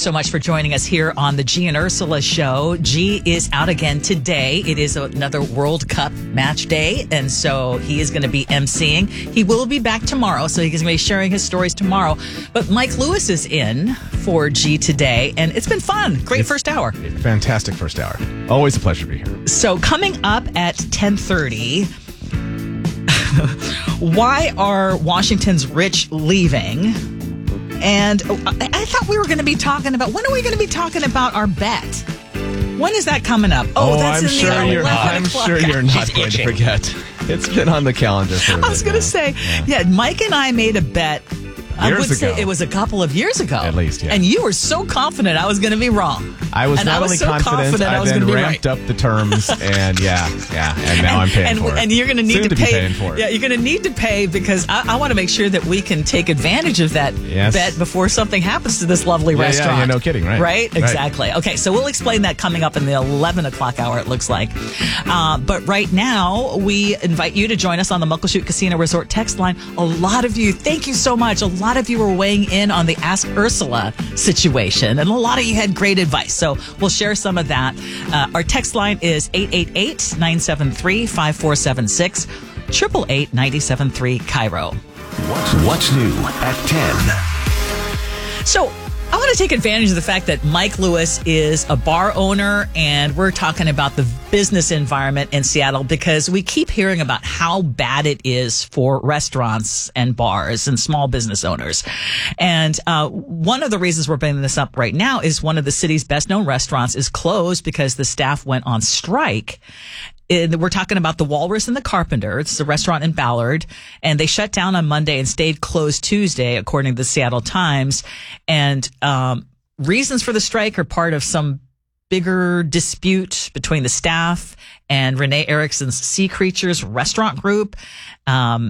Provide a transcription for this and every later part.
so much for joining us here on the G and Ursula Show. G is out again today. It is another World Cup match day, and so he is going to be emceeing. He will be back tomorrow, so he's going to be sharing his stories tomorrow. But Mike Lewis is in for G today, and it's been fun. Great first hour. Fantastic first hour. Always a pleasure to be here. So coming up at 10:30... why are Washington's rich leaving? And I thought we were going to be talking about, when are we going to be talking about our bet? When is that coming up? That's I'm sure you're not going to forget. It's been on the calendar for a bit. I was going to say, Mike and I made a bet. I would say it was a couple of years ago. At least, yeah. And you were so confident I was going to be wrong. I was not only confident, I then ramped up the terms, and and now I'm paying for it. And you're going to need to pay. Be paying for it. Yeah, you're going to need to pay because I want to make sure that we can take advantage of that bet before something happens to this lovely restaurant. Yeah, no kidding, right? Right? Exactly. Okay, so we'll explain that coming up in the 11 o'clock hour, it looks like. But right now, we invite you to join us on the Muckleshoot Casino Resort text line. A lot of you, thank you so much. A lot of you were weighing in on the Ask Ursula situation, and a lot of you had great advice. So we'll share some of that. Our text line is 888-973-5476, 888-973 Cairo. What's new at 10? So I want to take advantage of the fact that Mike Lewis is a bar owner, and we're talking about the business environment in Seattle because we keep hearing about how bad it is for restaurants and bars and small business owners. And one of the reasons we're bringing this up right now is one of the city's best-known restaurants is closed because the staff went on strike. We're talking about the Walrus and the Carpenter. It's a restaurant in Ballard, and they shut down on Monday and stayed closed Tuesday, according to the Seattle Times. And reasons for the strike are part of some bigger dispute between the staff and Renee Erickson's Sea Creatures restaurant group. But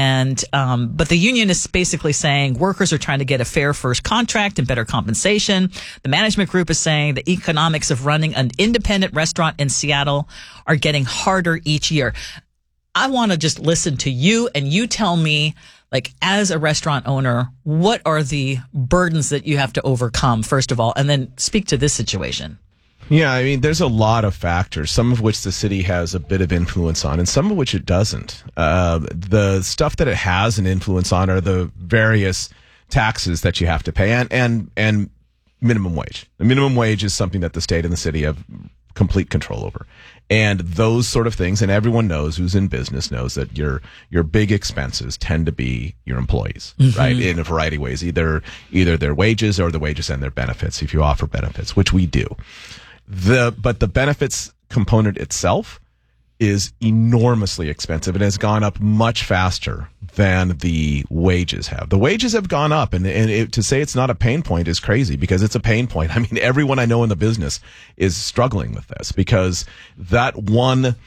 the union is basically saying workers are trying to get a fair first contract and better compensation. The management group is saying the economics of running an independent restaurant in Seattle are getting harder each year. I want to just listen to you, and you tell me, like, as a restaurant owner, what are the burdens that you have to overcome, first of all, and then speak to this situation. Yeah, I mean, there's a lot of factors, some of which the city has a bit of influence on and some of which it doesn't. The stuff that it has an influence on are the various taxes that you have to pay and minimum wage. The minimum wage is something that the state and the city have complete control over. And those sort of things, and everyone knows who's in business knows that your big expenses tend to be your employees, right? In a variety of ways, either their wages or the wages and their benefits, if you offer benefits, which we do. But the benefits component itself is enormously expensive and has gone up much faster than the wages have. The wages have gone up, and to say it's not a pain point is crazy because it's a pain point. I mean, everyone I know in the business is struggling with this because that $1,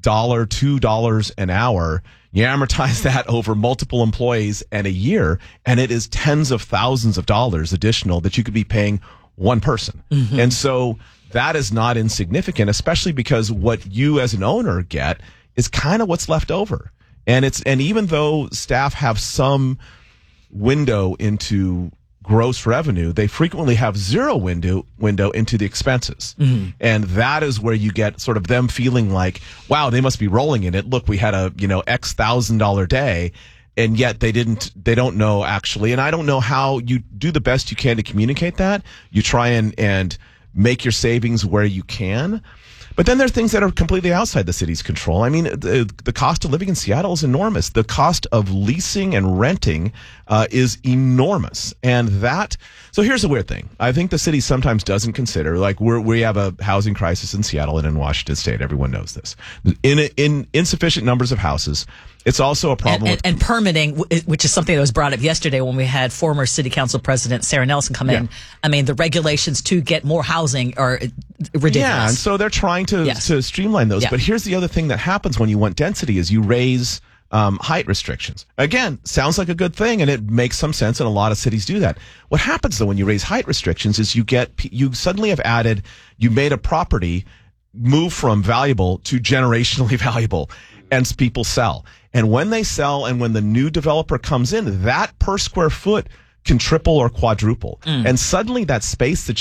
$2 an hour, you amortize that over multiple employees and a year, and it is tens of thousands of dollars additional that you could be paying one person. And so that is not insignificant, especially because what you as an owner get is kind of what's left over. And even though staff have some window into gross revenue, they frequently have zero window into the expenses. And that is where you get sort of them feeling like, wow, they must be rolling in it. Look, we had a, X $1,000 day. And yet they don't know actually. And I don't know how you do the best you can to communicate that. You try and make your savings where you can. But then there are things that are completely outside the city's control. I mean, the cost of living in Seattle is enormous. The cost of leasing and renting is enormous. So here's the weird thing. I think the city sometimes doesn't consider, like we have a housing crisis in Seattle and in Washington State. Everyone knows this. In insufficient numbers of houses, it's also a problem. And permitting, which is something that was brought up yesterday when we had former City Council President Sarah Nelson come in. I mean, the regulations to get more housing are ridiculous. Yeah, and so they're trying to streamline those. But here's the other thing that happens when you want density is you raise height restrictions. Again, sounds like a good thing, and it makes some sense, and a lot of cities do that. What happens, though, when you raise height restrictions is you suddenly have you made a property move from valuable to generationally valuable, and people sell. And when they sell and when the new developer comes in, that per square foot can triple or quadruple. And suddenly that space that